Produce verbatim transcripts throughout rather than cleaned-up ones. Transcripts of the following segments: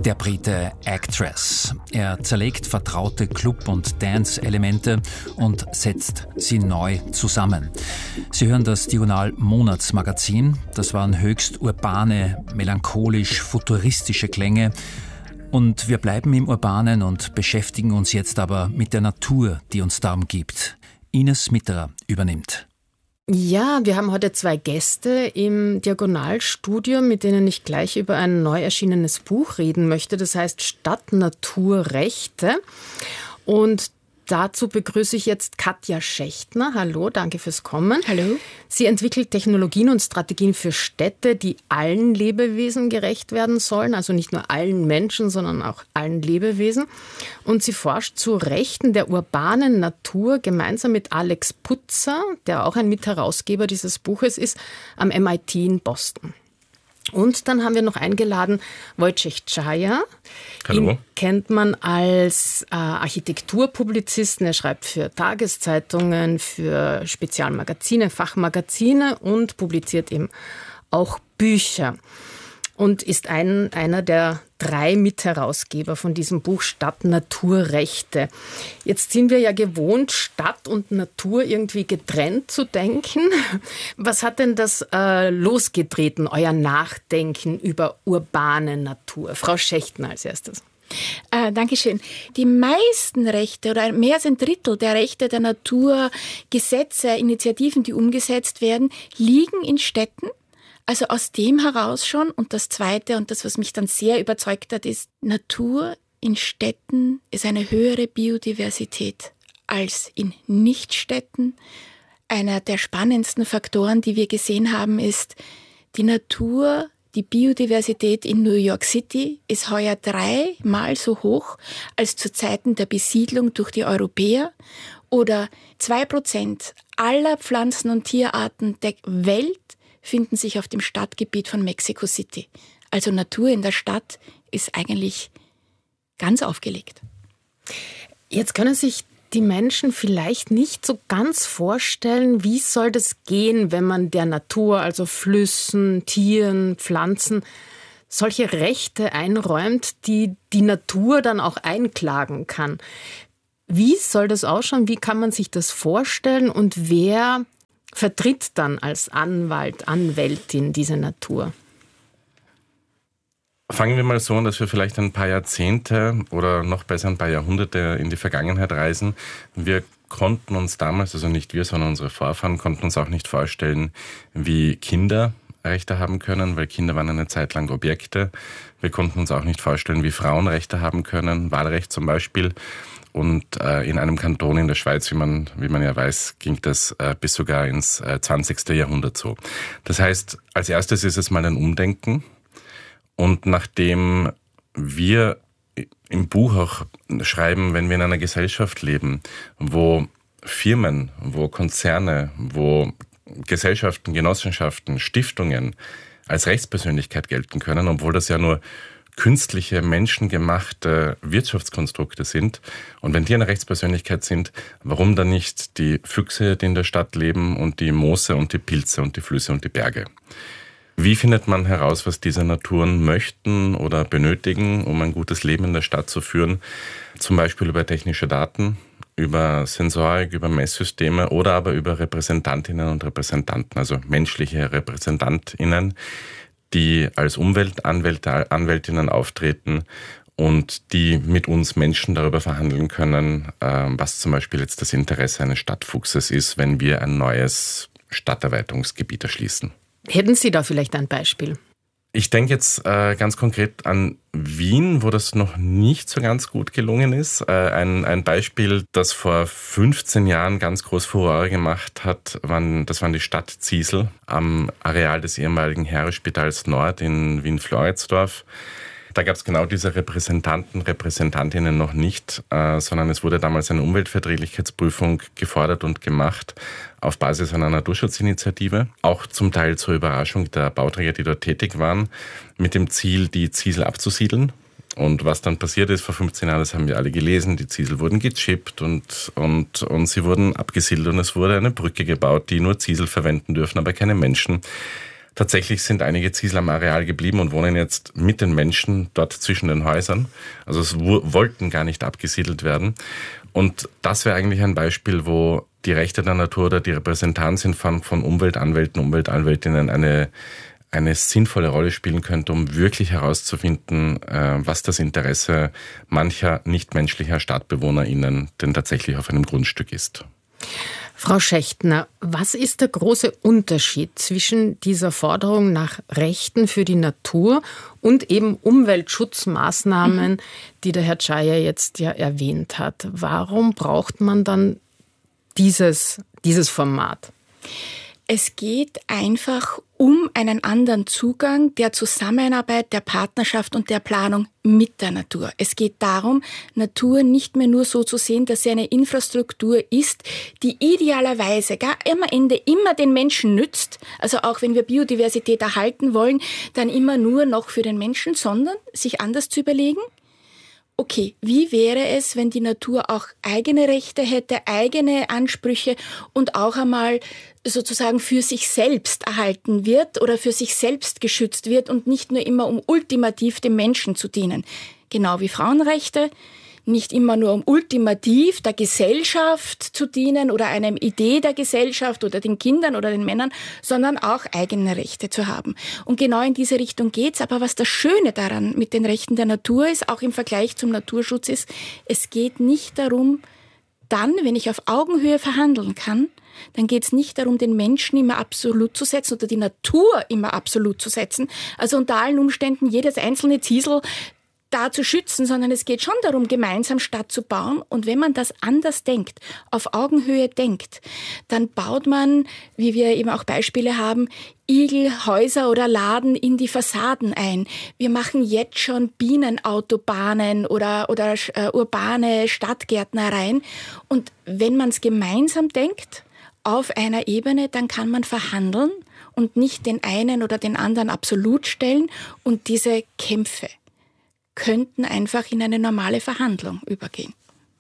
Der Brite Actress. Er zerlegt vertraute Club- und Dance-Elemente und setzt sie neu zusammen. Sie hören das Diagonal-Monatsmagazin. Das waren höchst urbane, melancholisch-futuristische Klänge. Und wir bleiben im Urbanen und beschäftigen uns jetzt aber mit der Natur, die uns da umgibt. Ines Mitterer übernimmt. Ja, wir haben heute zwei Gäste im Diagonalstudio, mit denen ich gleich über ein neu erschienenes Buch reden möchte. Das heißt Stadt-Natur-Rechte. Und dazu begrüße ich jetzt Katja Schächtner. Hallo, danke fürs Kommen. Hallo. Sie entwickelt Technologien und Strategien für Städte, die allen Lebewesen gerecht werden sollen. Also nicht nur allen Menschen, sondern auch allen Lebewesen. Und sie forscht zu Rechten der urbanen Natur gemeinsam mit Alex Putzer, der auch ein Mitherausgeber dieses Buches ist, am M I T in Boston. Und dann haben wir noch eingeladen Wojciech Czaja. Hallo. Ihn kennt man als äh, Architekturpublizisten. Er schreibt für Tageszeitungen, für Spezialmagazine, Fachmagazine und publiziert eben auch Bücher. Und ist ein, einer der drei Mitherausgeber von diesem Buch Stadt-Natur-Rechte. Jetzt sind wir ja gewohnt, Stadt und Natur irgendwie getrennt zu denken. Was hat denn das äh, losgetreten, euer Nachdenken über urbane Natur? Frau Schächtner als erstes. Äh, Dankeschön. Die meisten Rechte oder mehr als ein Drittel der Rechte der Natur, Gesetze, Initiativen, die umgesetzt werden, liegen in Städten. Also aus dem heraus schon. Und das Zweite und das, was mich dann sehr überzeugt hat, ist, Natur in Städten ist eine höhere Biodiversität als in Nichtstädten. Einer der spannendsten Faktoren, die wir gesehen haben, ist, die Natur, die Biodiversität in New York City ist heuer dreimal so hoch als zu Zeiten der Besiedlung durch die Europäer. Oder zwei Prozent aller Pflanzen- und Tierarten der Welt finden sich auf dem Stadtgebiet von Mexico City. Also Natur in der Stadt ist eigentlich ganz aufgelegt. Jetzt können sich die Menschen vielleicht nicht so ganz vorstellen, wie soll das gehen, wenn man der Natur, also Flüssen, Tieren, Pflanzen, solche Rechte einräumt, die die Natur dann auch einklagen kann. Wie soll das ausschauen? Wie kann man sich das vorstellen? Und wer vertritt dann als Anwalt, Anwältin diese Natur? Fangen wir mal so an, dass wir vielleicht ein paar Jahrzehnte oder noch besser ein paar Jahrhunderte in die Vergangenheit reisen. Wir konnten uns damals, also nicht wir, sondern unsere Vorfahren, konnten uns auch nicht vorstellen, wie Kinder Rechte haben können, weil Kinder waren eine Zeit lang Objekte. Wir konnten uns auch nicht vorstellen, wie Frauen Rechte haben können, Wahlrecht zum Beispiel. Und äh, in einem Kanton in der Schweiz, wie man, wie man ja weiß, ging das äh, bis sogar ins äh, zwanzigsten Jahrhundert so. Das heißt, als erstes ist es mal ein Umdenken. Und nachdem wir im Buch auch schreiben, wenn wir in einer Gesellschaft leben, wo Firmen, wo Konzerne, wo Gesellschaften, Genossenschaften, Stiftungen als Rechtspersönlichkeit gelten können, obwohl das ja nur künstliche, menschengemachte Wirtschaftskonstrukte sind. Und wenn die eine Rechtspersönlichkeit sind, warum dann nicht die Füchse, die in der Stadt leben, und die Moose und die Pilze und die Flüsse und die Berge? Wie findet man heraus, was diese Naturen möchten oder benötigen, um ein gutes Leben in der Stadt zu führen? Zum Beispiel über technische Daten, über Sensorik, über Messsysteme oder aber über Repräsentantinnen und Repräsentanten, also menschliche Repräsentantinnen, die als Umweltanwälte, Anwältinnen auftreten und die mit uns Menschen darüber verhandeln können, was zum Beispiel jetzt das Interesse eines Stadtfuchses ist, wenn wir ein neues Stadterweiterungsgebiet erschließen. Hätten Sie da vielleicht ein Beispiel? Ich denke jetzt äh, ganz konkret an Wien, wo das noch nicht so ganz gut gelungen ist. Äh, ein, ein Beispiel, das vor fünfzehn Jahren ganz groß Furore gemacht hat, waren, das waren die Stadtziesel am Areal des ehemaligen Heeresspitals Nord in Wien-Floridsdorf. Da gab es genau diese Repräsentanten, Repräsentantinnen noch nicht, äh, sondern es wurde damals eine Umweltverträglichkeitsprüfung gefordert und gemacht auf Basis einer Naturschutzinitiative. Auch zum Teil zur Überraschung der Bauträger, die dort tätig waren, mit dem Ziel, die Ziesel abzusiedeln. Und was dann passiert ist vor fünfzehn Jahren, das haben wir alle gelesen, die Ziesel wurden gechippt und, und, und sie wurden abgesiedelt und es wurde eine Brücke gebaut, die nur Ziesel verwenden dürfen, aber keine Menschen. Tatsächlich sind einige Ziesel am Areal geblieben und wohnen jetzt mit den Menschen dort zwischen den Häusern. Also es w- wollten gar nicht abgesiedelt werden. Und das wäre eigentlich ein Beispiel, wo die Rechte der Natur oder die Repräsentanz in Form von Umweltanwälten, Umweltanwältinnen eine, eine sinnvolle Rolle spielen könnte, um wirklich herauszufinden, was das Interesse mancher nichtmenschlicher StadtbewohnerInnen denn tatsächlich auf einem Grundstück ist. Frau Schächtner, was ist der große Unterschied zwischen dieser Forderung nach Rechten für die Natur und eben Umweltschutzmaßnahmen, die der Herr Czaja jetzt ja erwähnt hat? Warum braucht man dann dieses, dieses Format? Es geht einfach um einen anderen Zugang der Zusammenarbeit, der Partnerschaft und der Planung mit der Natur. Es geht darum, Natur nicht mehr nur so zu sehen, dass sie eine Infrastruktur ist, die idealerweise gar am Ende immer den Menschen nützt. Also auch wenn wir Biodiversität erhalten wollen, dann immer nur noch für den Menschen, sondern sich anders zu überlegen. Okay, wie wäre es, wenn die Natur auch eigene Rechte hätte, eigene Ansprüche und auch einmal sozusagen für sich selbst erhalten wird oder für sich selbst geschützt wird und nicht nur immer um ultimativ dem Menschen zu dienen. Genau wie Frauenrechte, nicht immer nur um ultimativ der Gesellschaft zu dienen oder einer Idee der Gesellschaft oder den Kindern oder den Männern, sondern auch eigene Rechte zu haben. Und genau in diese Richtung geht's. Aber was das Schöne daran mit den Rechten der Natur ist, auch im Vergleich zum Naturschutz ist, es geht nicht darum, dann, wenn ich auf Augenhöhe verhandeln kann, dann geht es nicht darum, den Menschen immer absolut zu setzen oder die Natur immer absolut zu setzen. Also unter allen Umständen jedes einzelne Ziesel da zu schützen, sondern es geht schon darum, gemeinsam Stadt zu bauen. Und wenn man das anders denkt, auf Augenhöhe denkt, dann baut man, wie wir eben auch Beispiele haben, Igelhäuser oder Laden in die Fassaden ein. Wir machen jetzt schon Bienenautobahnen oder, oder äh, urbane Stadtgärtnereien. Und wenn man es gemeinsam denkt, auf einer Ebene, dann kann man verhandeln und nicht den einen oder den anderen absolut stellen und diese Kämpfe könnten einfach in eine normale Verhandlung übergehen.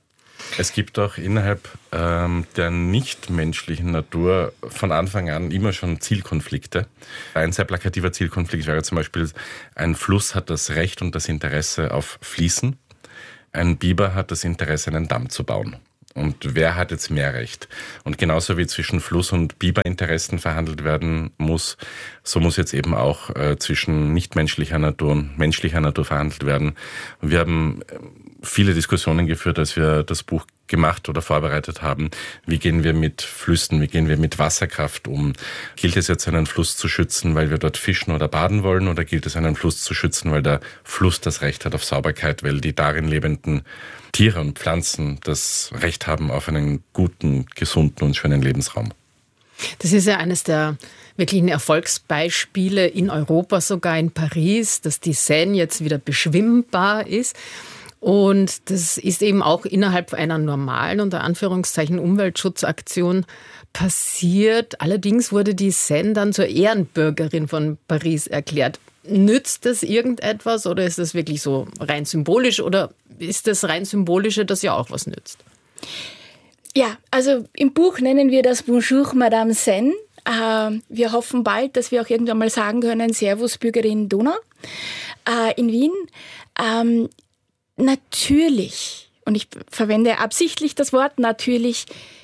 Es gibt auch innerhalb ähm, der nichtmenschlichen Natur von Anfang an immer schon Zielkonflikte. Ein sehr plakativer Zielkonflikt wäre zum Beispiel, ein Fluss hat das Recht und das Interesse auf Fließen. Ein Biber hat das Interesse, einen Damm zu bauen. Und wer hat jetzt mehr Recht? Und genauso wie zwischen Fluss- und Biberinteressen verhandelt werden muss, so muss jetzt eben auch äh, zwischen nichtmenschlicher Natur und menschlicher Natur verhandelt werden. Und wir haben viele Diskussionen geführt, als wir das Buch gemacht oder vorbereitet haben. Wie gehen wir mit Flüssen, wie gehen wir mit Wasserkraft um? Gilt es jetzt, einen Fluss zu schützen, weil wir dort fischen oder baden wollen, oder gilt es, einen Fluss zu schützen, weil der Fluss das Recht hat auf Sauberkeit, weil die darin lebenden Tiere und Pflanzen das Recht haben auf einen guten, gesunden und schönen Lebensraum? Das ist ja eines der wirklichen Erfolgsbeispiele in Europa, sogar in Paris, dass die Seine jetzt wieder beschwimmbar ist. Und das ist eben auch innerhalb einer normalen, unter Anführungszeichen, Umweltschutzaktion passiert. Allerdings wurde die Seine dann zur Ehrenbürgerin von Paris erklärt. Nützt das irgendetwas oder ist das wirklich so rein symbolisch oder ist das rein Symbolische, das ja auch was nützt? Ja, also im Buch nennen wir das Bonjour Madame Seine. Äh, wir hoffen bald, dass wir auch irgendwann mal sagen können, Servus Bürgerin Donau äh, in Wien. Ähm, natürlich, und ich verwende absichtlich das Wort natürlich,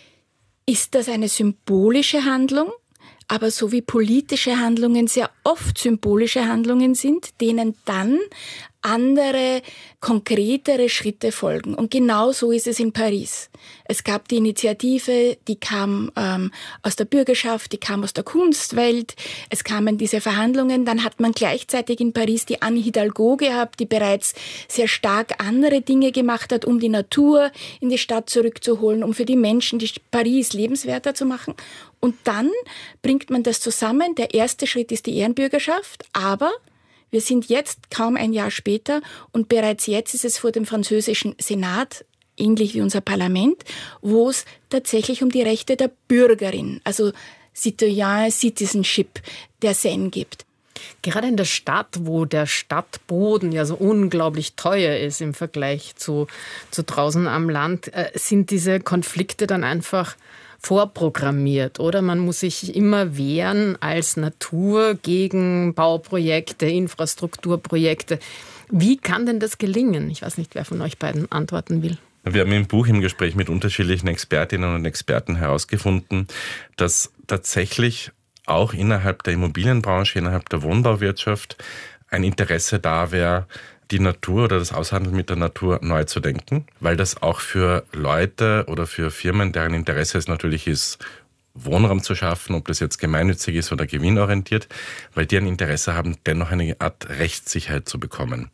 ist das eine symbolische Handlung. Aber so wie politische Handlungen sehr oft symbolische Handlungen sind, denen dann andere, konkretere Schritte folgen. Und genau so ist es in Paris. Es gab die Initiative, die kam ähm, aus der Bürgerschaft, die kam aus der Kunstwelt. Es kamen diese Verhandlungen. Dann hat man gleichzeitig in Paris die Anne Hidalgo gehabt, die bereits sehr stark andere Dinge gemacht hat, um die Natur in die Stadt zurückzuholen, um für die Menschen die Paris lebenswerter zu machen. Und dann bringt man das zusammen. Der erste Schritt ist die Ehrenbürgerschaft, aber wir sind jetzt kaum ein Jahr später und bereits jetzt ist es vor dem französischen Senat, ähnlich wie unser Parlament, wo es tatsächlich um die Rechte der Bürgerin, also Citoyen Citizenship der Seine gibt. Gerade in der Stadt, wo der Stadtboden ja so unglaublich teuer ist im Vergleich zu, zu draußen am Land, äh, sind diese Konflikte dann einfach vorprogrammiert, oder? Man muss sich immer wehren als Natur gegen Bauprojekte, Infrastrukturprojekte. Wie kann denn das gelingen? Ich weiß nicht, wer von euch beiden antworten will. Wir haben im Buch im Gespräch mit unterschiedlichen Expertinnen und Experten herausgefunden, dass tatsächlich auch innerhalb der Immobilienbranche, innerhalb der Wohnbauwirtschaft ein Interesse da wäre, die Natur oder das Aushandeln mit der Natur neu zu denken, weil das auch für Leute oder für Firmen, deren Interesse es natürlich ist, Wohnraum zu schaffen, ob das jetzt gemeinnützig ist oder gewinnorientiert, weil die ein Interesse haben, dennoch eine Art Rechtssicherheit zu bekommen.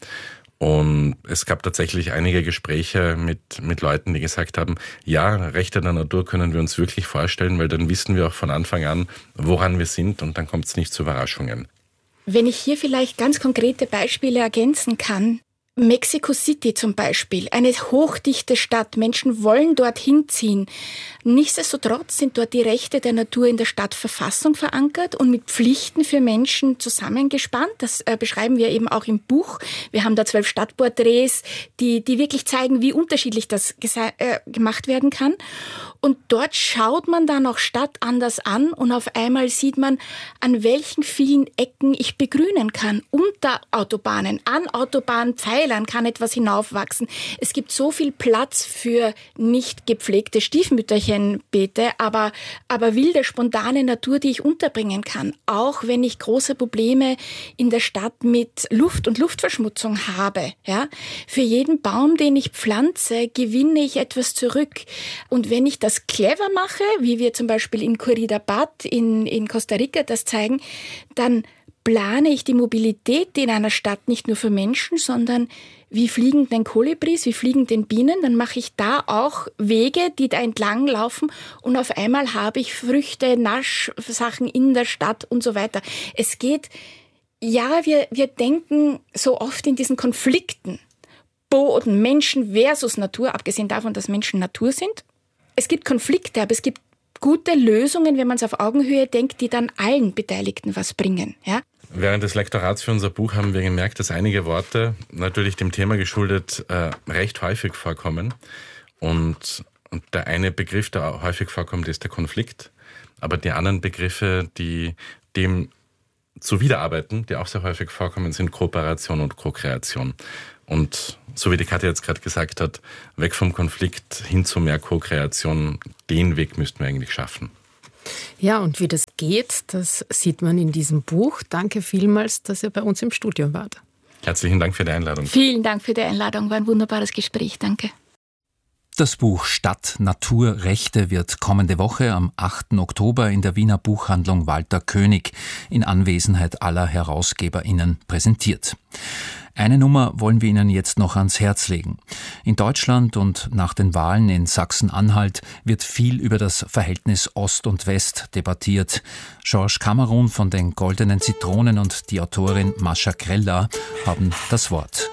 Und es gab tatsächlich einige Gespräche mit, mit Leuten, die gesagt haben, ja, Rechte der Natur können wir uns wirklich vorstellen, weil dann wissen wir auch von Anfang an, woran wir sind und dann kommt es nicht zu Überraschungen. Wenn ich hier vielleicht ganz konkrete Beispiele ergänzen kann. Mexico City zum Beispiel, eine hochdichte Stadt. Menschen wollen dorthin ziehen. Nichtsdestotrotz sind dort die Rechte der Natur in der Stadtverfassung verankert und mit Pflichten für Menschen zusammengespannt. Das äh, beschreiben wir eben auch im Buch. Wir haben da zwölf Stadtporträts, die, die wirklich zeigen, wie unterschiedlich das gesa- äh, gemacht werden kann. Und dort schaut man dann auch Stadt anders an und auf einmal sieht man, an welchen vielen Ecken ich begrünen kann. Unter Autobahnen, an Autobahnpfeilern kann etwas hinaufwachsen. Es gibt so viel Platz für nicht gepflegte Stiefmütterchenbeete, aber, aber wilde, spontane Natur, die ich unterbringen kann. Auch wenn ich große Probleme in der Stadt mit Luft und Luftverschmutzung habe. Ja? Für jeden Baum, den ich pflanze, gewinne ich etwas zurück. Und wenn ich das das clever mache, wie wir zum Beispiel in Curridabat in, in Costa Rica das zeigen, dann plane ich die Mobilität in einer Stadt nicht nur für Menschen, sondern wie fliegen denn Kolibris, wie fliegen denn Bienen, dann mache ich da auch Wege, die da entlang laufen und auf einmal habe ich Früchte, Naschsachen in der Stadt und so weiter. Es geht, ja, wir, wir denken so oft in diesen Konflikten, Boden, Menschen versus Natur, abgesehen davon, dass Menschen Natur sind. Es gibt Konflikte, aber es gibt gute Lösungen, wenn man es auf Augenhöhe denkt, die dann allen Beteiligten was bringen. Ja? Während des Lektorats für unser Buch haben wir gemerkt, dass einige Worte natürlich dem Thema geschuldet äh, recht häufig vorkommen. Und, und der eine Begriff, der häufig vorkommt, ist der Konflikt. Aber die anderen Begriffe, die dem zuwiderarbeiten, die auch sehr häufig vorkommen, sind Kooperation und Co-Kreation. Und so wie die Katja jetzt gerade gesagt hat, weg vom Konflikt hin zu mehr Co-Kreation, den Weg müssten wir eigentlich schaffen. Ja, und wie das geht, das sieht man in diesem Buch. Danke vielmals, dass ihr bei uns im Studio wart. Herzlichen Dank für die Einladung. Vielen Dank für die Einladung, war ein wunderbares Gespräch. Danke. Das Buch Stadt, Natur, Rechte wird kommende Woche am achten Oktober in der Wiener Buchhandlung Walter König in Anwesenheit aller HerausgeberInnen präsentiert. Eine Nummer wollen wir Ihnen jetzt noch ans Herz legen. In Deutschland und nach den Wahlen in Sachsen-Anhalt wird viel über das Verhältnis Ost und West debattiert. Georges Cameron von den Goldenen Zitronen und die Autorin Mascha Grella haben das Wort.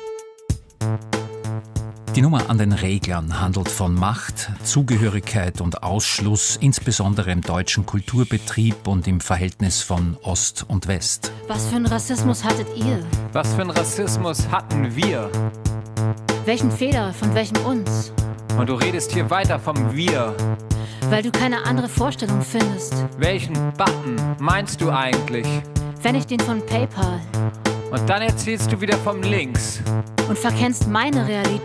Die Nummer an den Reglern handelt von Macht, Zugehörigkeit und Ausschluss, insbesondere im deutschen Kulturbetrieb und im Verhältnis von Ost und West. Was für einen Rassismus hattet ihr? Was für einen Rassismus hatten wir? Welchen Fehler von welchem uns? Und du redest hier weiter vom Wir. Weil du keine andere Vorstellung findest. Welchen Button meinst du eigentlich? Wenn ich den von PayPal. Und dann erzählst du wieder vom Links. Und verkennst meine Realität.